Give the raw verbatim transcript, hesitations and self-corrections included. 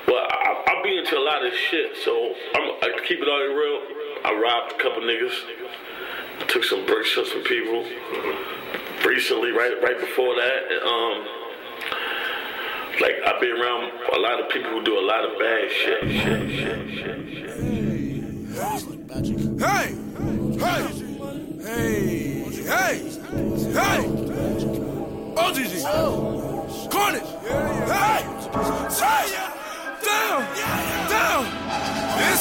Well, I, I be into a lot of shit, so I'm, I keep it all real. I robbed a couple niggas, took some bricks from some people. Recently, right, right before that, um, like I've been around a lot of people who do a lot of bad shit, shit, shit, shit, shit. Hey, hey, hey, hey, hey, O G G, Carnage, hey.